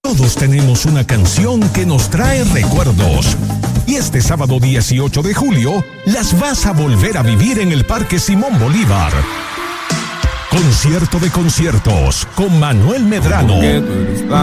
Todos tenemos una canción que nos trae recuerdos. Y este sábado 18 de julio, las vas a volver a vivir en el Parque Simón Bolívar. Concierto de conciertos con Manuel Medrano.